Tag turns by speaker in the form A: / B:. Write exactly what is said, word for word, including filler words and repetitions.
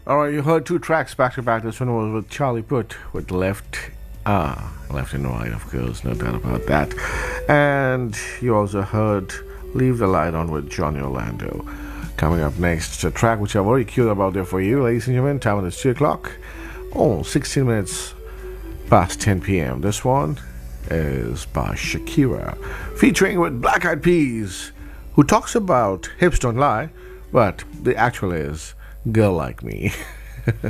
A: All right, you heard two tracks back to back. This one was with Charlie Puth with Left, ah, Left and Right, of course, no doubt about that. And you also heard Leave the Light On with Johnny Orlando. Coming up next, it's a track which I've already queued up out there for you, ladies and gentlemen. Time is two o'clock. Oh, sixteen minutes past ten p.m. This one is by Shakira, featuring with Black Eyed Peas, who talks about hips don't lie, but the actual is Girl Like Me.